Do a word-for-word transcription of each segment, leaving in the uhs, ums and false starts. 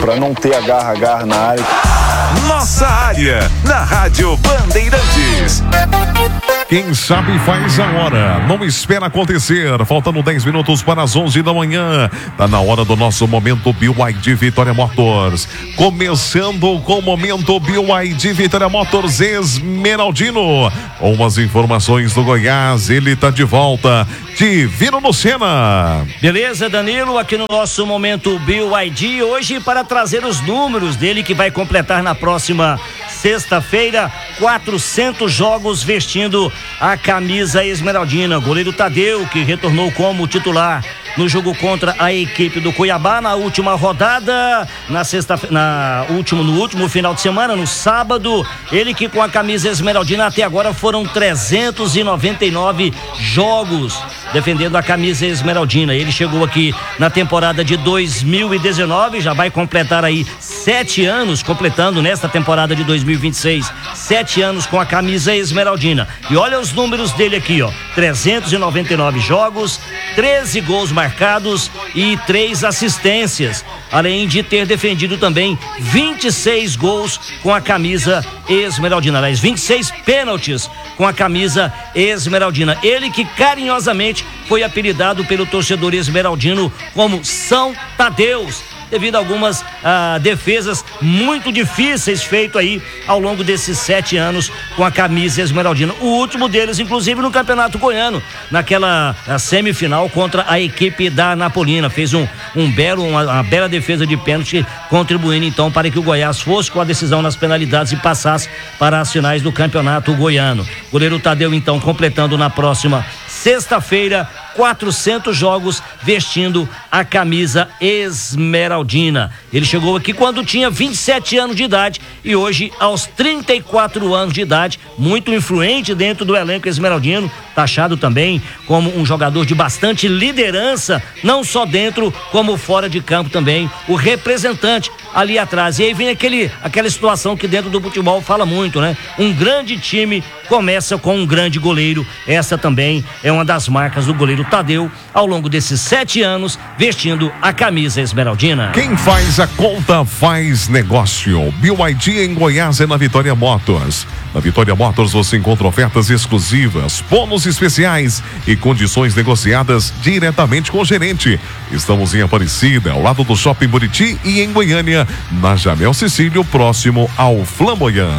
para não ter agarra-agarra na área. Nossa área, na Rádio Bandeirantes. Quem sabe faz a hora, não espera acontecer. Faltando dez minutos para as onze da manhã. Tá na hora do nosso Momento B Y D Vitória Motors. Começando com o Momento B Y D Vitória Motors Esmeraldino. Com umas informações do Goiás, ele tá de volta. Divino Lucena. Beleza, Danilo, aqui no nosso Momento B Y D, hoje para trazer os números dele que vai completar na próxima sexta-feira, quatrocentos jogos vestindo a camisa esmeraldina. Goleiro Tadeu, que retornou como titular no jogo contra a equipe do Cuiabá na última rodada, na sexta, na último, no último final de semana, no sábado, ele que com a camisa esmeraldina até agora foram trezentos e noventa e nove jogos defendendo a camisa esmeraldina. Ele chegou aqui na temporada de dois mil e dezenove, já vai completar aí sete anos, completando nesta temporada de dois mil e vinte e seis, sete anos com a camisa esmeraldina. E olha os números dele aqui, ó, trezentos e noventa e nove jogos, treze gols marcados e três assistências, além de ter defendido também vinte e seis gols com a camisa esmeraldina, aliás, vinte e seis pênaltis com a camisa esmeraldina. Ele que carinhosamente foi apelidado pelo torcedor esmeraldino como São Tadeus, devido a algumas ah, defesas muito difíceis feitas aí ao longo desses sete anos com a camisa esmeraldina. O último deles, inclusive, no Campeonato Goiano, naquela semifinal contra a equipe da Anapolina. Fez um, um belo, uma, uma bela defesa de pênalti, contribuindo então para que o Goiás fosse com a decisão nas penalidades e passasse para as finais do Campeonato Goiano. Goleiro Tadeu, então, completando na próxima sexta-feira quatrocentos jogos vestindo a camisa esmeraldina. Ele chegou aqui quando tinha vinte e sete anos de idade e hoje aos trinta e quatro anos de idade, muito influente dentro do elenco esmeraldino, taxado também como um jogador de bastante liderança, não só dentro como fora de campo também, o representante ali atrás. E aí vem aquele, aquela situação que dentro do futebol fala muito, né? Um grande time começa com um grande goleiro. Essa também é uma das marcas do goleiro Tadeu ao longo desses sete anos vestindo a camisa esmeraldina. Quem faz a conta faz negócio. B Y D em Goiás é na Vitória Motors. Na Vitória Motors você encontra ofertas exclusivas, bônus especiais e condições negociadas diretamente com o gerente. Estamos em Aparecida, ao lado do Shopping Buriti, e em Goiânia, na Jamel Cecílio, próximo ao Flamboyant.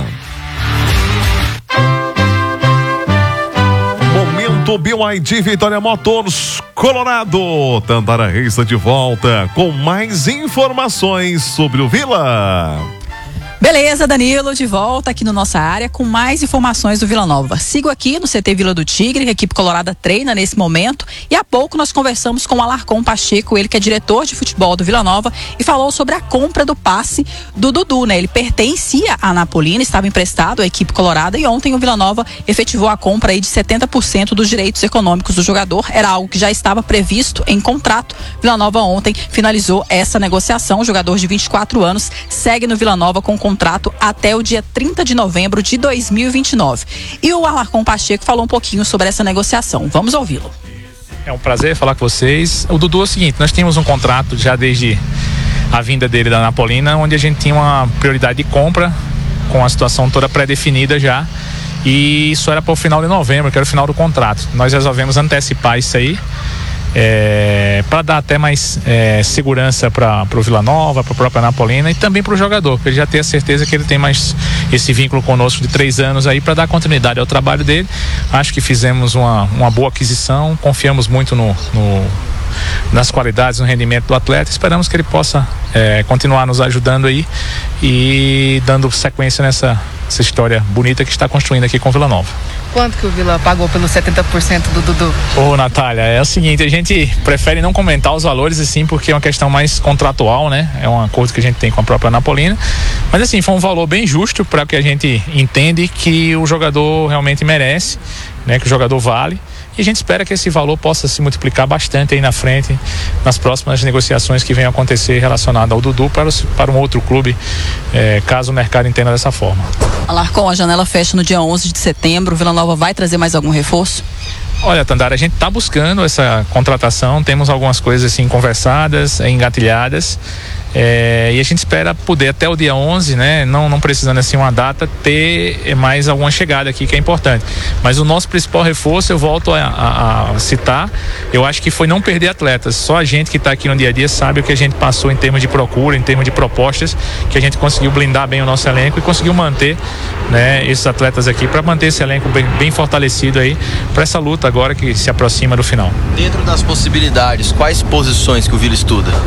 Momento B Y D Vitória Motors Colorado. Tandara Reis está de volta com mais informações sobre o Vila. Beleza, Danilo, de volta aqui no Nossa Área com mais informações do Vila Nova. Sigo aqui no C T Vila do Tigre, que a equipe colorada treina nesse momento, e há pouco nós conversamos com o Alarcon Pacheco, ele que é diretor de futebol do Vila Nova, e falou sobre a compra do passe do Dudu, né? Ele pertencia à Anapolina, estava emprestado à equipe colorada, e ontem o Vila Nova efetivou a compra aí de setenta por cento dos direitos econômicos do jogador. Era algo que já estava previsto em contrato. Vila Nova ontem finalizou essa negociação. O jogador de vinte e quatro anos segue no Vila Nova com contrato até o dia trinta de novembro de dois mil e vinte e nove. E o Alarcon Pacheco falou um pouquinho sobre essa negociação. Vamos ouvi-lo. É um prazer falar com vocês. O Dudu é o seguinte, nós tínhamos um contrato já desde a vinda dele da Anapolina, onde a gente tinha uma prioridade de compra com a situação toda pré-definida já, e isso era para o final de novembro, que era o final do contrato. Nós resolvemos antecipar isso aí, É, para dar até mais é, segurança para o Vila Nova, para a própria Anapolina e também para o jogador, para ele já ter a certeza que ele tem mais esse vínculo conosco de três anos aí, para dar continuidade ao trabalho dele. Acho que fizemos uma, uma boa aquisição, confiamos muito no, no, nas qualidades, no rendimento do atleta. Esperamos que ele possa é, continuar nos ajudando aí e dando sequência nessa essa história bonita que está construindo aqui com o Vila Nova. Quanto que o Vila pagou pelo setenta por cento do Dudu? Ô, Natália, é o seguinte, a gente prefere não comentar os valores assim, porque é uma questão mais contratual, né? É um acordo que a gente tem com a própria Anapolina, mas assim, foi um valor bem justo para o que a gente entende que o jogador realmente merece, né? Que o jogador vale. E a gente espera que esse valor possa se multiplicar bastante aí na frente, nas próximas negociações que venham a acontecer relacionadas ao Dudu para, para um outro clube, é, caso o mercado entenda dessa forma. Alarcon, a janela fecha no dia onze de setembro, o Vila Nova vai trazer mais algum reforço? Olha, Tandara, a gente está buscando essa contratação, temos algumas coisas assim conversadas, engatilhadas. É, e a gente espera poder até o dia onze, né, não, não precisando assim uma data, ter mais alguma chegada aqui que é importante. Mas o nosso principal reforço, eu volto a, a, a citar, eu acho que foi não perder atletas. Só a gente que está aqui no dia a dia sabe o que a gente passou em termos de procura, em termos de propostas, que a gente conseguiu blindar bem o nosso elenco e conseguiu manter, né, esses atletas aqui, para manter esse elenco bem, bem fortalecido aí para essa luta agora que se aproxima do final. Dentro das possibilidades, quais posições que o Vila estuda?